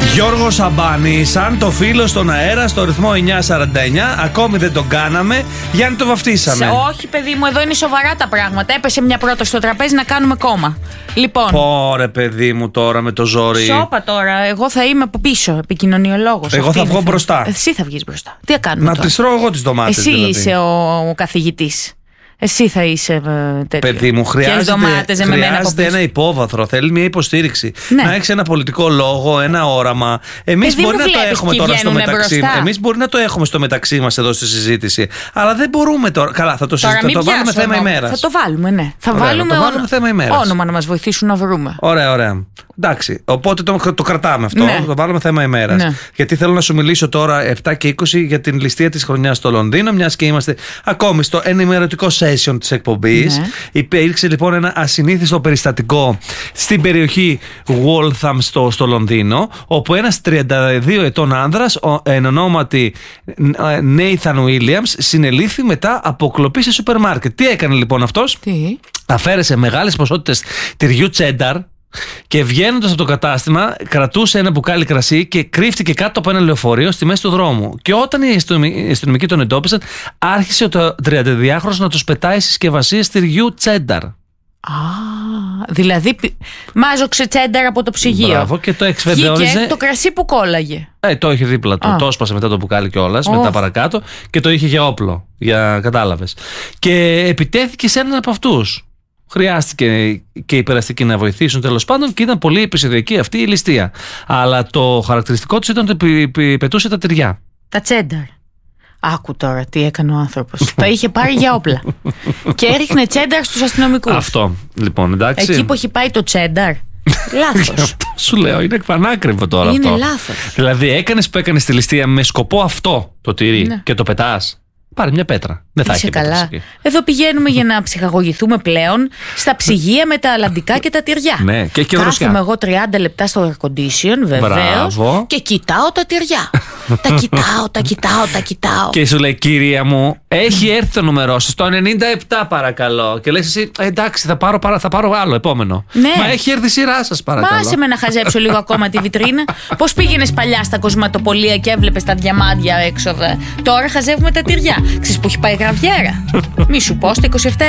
Γιώργο Σαμπάνη, σαν το φίλο στον αέρα, στο ρυθμό 949. Ακόμη δεν τον κάναμε. Γιάννη, το βαφτίσαμε. Όχι, παιδί μου, εδώ είναι σοβαρά τα πράγματα. Έπεσε μια πρόταση στο τραπέζι να κάνουμε κόμμα. Λοιπόν. Πόρε, παιδί μου, τώρα με το ζόρι. Σώπα τώρα. Εγώ θα είμαι από πίσω, επικοινωνιολόγος. Εγώ θα βγω μπροστά. Εσύ θα βγεις μπροστά. Τι θα κάνουμε να τώρα? τις τρώω εγώ τις ντομάτες. Εσύ δηλαδή είσαι ο καθηγητής. Εσύ θα είσαι τέτοιο. Παιδί μου, χρειάζεται ένα υπόβαθρο. Θέλει μια υποστήριξη. Ναι. Να έχει ένα πολιτικό λόγο, ένα όραμα. Εμείς μπορεί να το έχουμε τώρα στο μεταξύ. Εμείς μπορεί να το έχουμε στο μεταξύ μας εδώ στη συζήτηση. Αλλά δεν μπορούμε τώρα. Καλά, θα το συζητήσουμε. Θα το βάλουμε θέμα ημέρας. Θα το βάλουμε, ναι. Θα βάλουμε θέμα ημέρας. Όνομα να μας βοηθήσουν να βρούμε. Ωραία, ωραία. Εντάξει, οπότε το κρατάμε αυτό. Ναι. Το βάλουμε θέμα ημέρας. Ναι. Γιατί θέλω να σου μιλήσω τώρα 7 και 20 για την ληστεία της χρονιάς στο Λονδίνο, μιας και είμαστε ακόμη στο ενημερωτικό session της εκπομπής. Ναι. Υπήρξε λοιπόν ένα ασυνήθιστο περιστατικό στην περιοχή Waltham στο Λονδίνο, όπου ένας 32 ετών άνδρας, εν ονόματι Nathan Williams, συνελήφθη μετά από κλοπή σε σούπερ μάρκετ. Τι έκανε λοιπόν αυτός? Αφαίρεσε μεγάλες ποσότητες τυριού τσένταρ και βγαίνοντας από το κατάστημα κρατούσε ένα μπουκάλι κρασί και κρύφτηκε κάτω από ένα λεωφορείο στη μέση του δρόμου. Και όταν οι αστυνομικοί τον εντόπισαν, άρχισε ο 32χρονος να τους πετάει συσκευασίες τυριού τσένταρ. Δηλαδή μάζοξε τσένταρ από το ψυγείο. Μπράβο, και το εξβεντεώνιζε. Και το κρασί που κόλλαγε. Το είχε δίπλα του. Το έσπασε μετά το μπουκάλι κιόλας, μετά παρακάτω, και το είχε για όπλο. Κατάλαβες. Και επιτέθηκε σε έναν από αυτούς. Χρειάστηκε και οι περαστικοί να βοηθήσουν, τέλος πάντων, και ήταν πολύ επεισοδιακή αυτή η ληστεία. Αλλά το χαρακτηριστικό τους ήταν ότι πετούσε τα τυριά. Τα τσένταρ. Άκου τώρα τι έκανε ο άνθρωπος. Τα είχε πάρει για όπλα. Και έριχνε τσένταρ στους αστυνομικούς. Αυτό, λοιπόν, εντάξει. Εκεί που έχει πάει το τσένταρ. Λάθος. Αυτό σου λέω, είναι πανάκριβο τώρα αυτό. Είναι λάθος. Δηλαδή έκανες τη ληστεία με σκοπό αυτό το τυρί, ναι, και το πετάς. Πάρε μια πέτρα. Δεν θα έχει καλά. Εδώ πηγαίνουμε για να ψυχαγωγηθούμε πλέον στα ψυγεία με τα αλαντικά και τα τυριά. Ναι, και κάθομαι εγώ 30 λεπτά στο air condition, βεβαίως, και κοιτάω τα τυριά. Τα κοιτάω. Και σου λέει, κυρία μου, έχει έρθει το νούμερό σας, το 97 παρακαλώ. Και λες εσύ, εντάξει, θα πάρω άλλο επόμενο. Ναι. Μα έχει έρθει η σειρά σας, παρακαλώ. Άσε με να χαζέψω λίγο ακόμα τη βιτρίνα. Πώς πήγαινες παλιά στα κοσματοπολία και έβλεπες τα διαμάντια έξω? Τώρα χαζεύουμε τα τυριά. Ξέρεις που έχει πάει γραβιέρα? Μη σου πω, στα 27